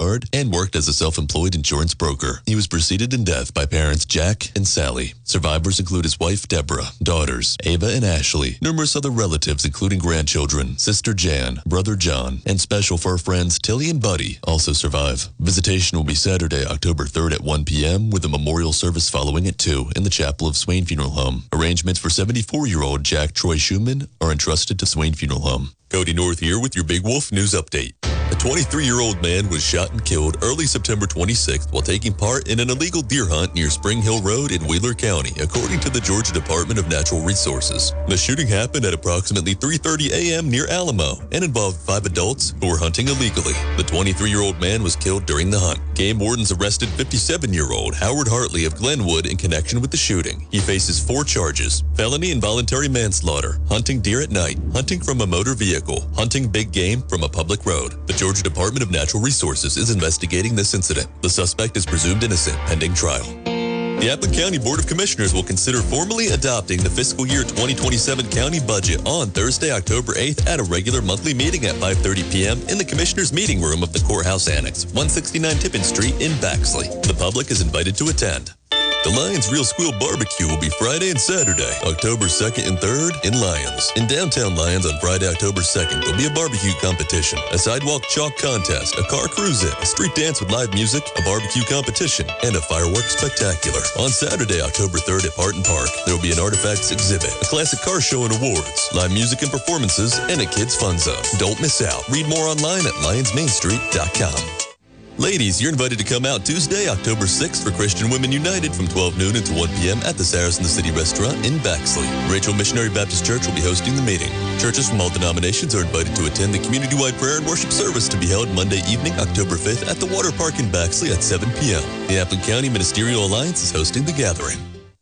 guard and worked as a self-employed insurance broker. He was preceded in death by parents Jack and Sally. Survivors include his wife Deborah, daughters Ava and Ashley, numerous other relatives including grandchildren, sister Jan, brother John, and special fur friends Tilly and Buddy also survive. Visitation will be Saturday, October 3rd at 1 p.m. with a memorial service following at 2 in the chapel of Swain Funeral Home. Arrangements for 74-year-old Jack Troy Schumann are entrusted to Swain Funeral Home. Cody North here with your Big Wolf News Update. A 23-year-old man was shot and killed early September 26th while taking part in an illegal deer hunt near Spring Hill Road in Wheeler County, according to the Georgia Department of Natural Resources. The shooting happened at approximately 3:30 a.m. near Alamo and involved 5 adults who were hunting illegally. The 23-year-old man was killed during the hunt. Game wardens arrested 57-year-old Howard Hartley of Glenwood in connection with the shooting. He faces 4 charges: felony involuntary manslaughter, hunting deer at night, hunting from a motor vehicle, hunting big game from a public road. The Georgia Department of Natural Resources is investigating this incident. The suspect is presumed innocent pending trial. The Appleton County Board of Commissioners will consider formally adopting the fiscal year 2027 county budget on Thursday, October 8th at a regular monthly meeting at 5:30 p.m. in the Commissioners' meeting room of the Courthouse Annex, 169 Tippin Street in Baxley. The public is invited to attend. The Lions Real Squeal Barbecue will be Friday and Saturday, October 2nd and 3rd in Lyons. In downtown Lyons on Friday, October 2nd, there'll be a barbecue competition, a sidewalk chalk contest, a car cruise-in, a street dance with live music, a barbecue competition, and a fireworks spectacular. On Saturday, October 3rd at Barton Park, there'll be an artifacts exhibit, a classic car show and awards, live music and performances, and a kids fun zone. Don't miss out. Read more online at lionsmainstreet.com. Ladies, you're invited to come out Tuesday, October 6th for Christian Women United from 12 noon until 1 p.m. at the Saracen the City Restaurant in Baxley. Rachel Missionary Baptist Church will be hosting the meeting. Churches from all denominations are invited to attend the community-wide prayer and worship service to be held Monday evening, October 5th at the Water Park in Baxley at 7 p.m. The Appleton County Ministerial Alliance is hosting the gathering.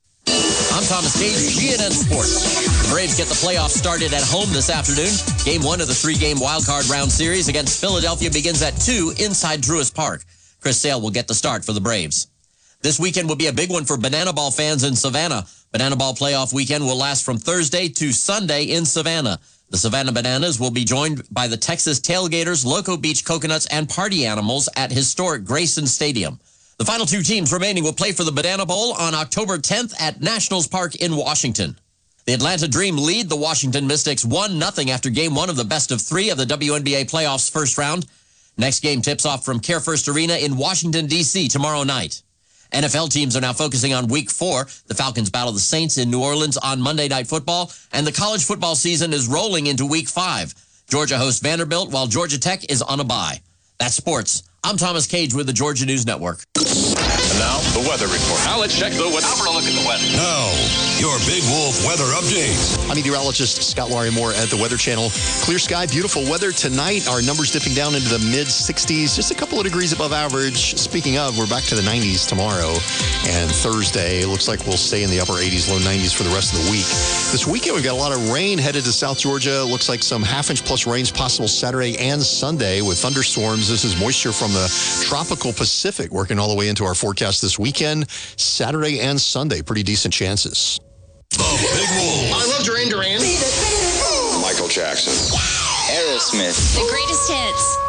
I'm Thomas Cage, GNN Sports. The Braves get the playoffs started at home this afternoon. Game 1 of the 3-game wildcard round series against Philadelphia begins at 2 inside Truist Park. Chris Sale will get the start for the Braves. This weekend will be a big one for Banana Ball fans in Savannah. Banana Ball playoff weekend will last from Thursday to Sunday in Savannah. The Savannah Bananas will be joined by the Texas Tailgaters, Loco Beach Coconuts, and Party Animals at historic Grayson Stadium. The final 2 teams remaining will play for the Banana Bowl on October 10th at Nationals Park in Washington. The Atlanta Dream lead the Washington Mystics 1-0 after Game 1 of the best-of-3 of the WNBA playoffs first round. Next game tips off from Care First Arena in Washington, D.C. tomorrow night. NFL teams are now focusing on Week 4. The Falcons battle the Saints in New Orleans on Monday Night Football, and the college football season is rolling into Week 5. Georgia hosts Vanderbilt, while Georgia Tech is on a bye. That's sports. I'm Thomas Cage with the Georgia News Network. And now, the weather report. Now let's check the weather. Now for a look at the weather. Now, your Big Wolf weather update. I'm meteorologist Scott Larimore at the Weather Channel. Clear sky, beautiful weather tonight. Our numbers dipping down into the mid-60s, just a couple of degrees above average. Speaking of, we're back to the 90s tomorrow and Thursday. It looks like we'll stay in the upper 80s, low 90s for the rest of the week. This weekend, we've got a lot of rain headed to South Georgia. Looks like some half-inch plus rains possible Saturday and Sunday with thunderstorms. This is moisture from the tropical Pacific working all the way into our forecast this weekend. Saturday and Sunday, pretty decent chances. The Big Wolf. I love Duran Duran. Michael Jackson. Aerosmith. The greatest hits.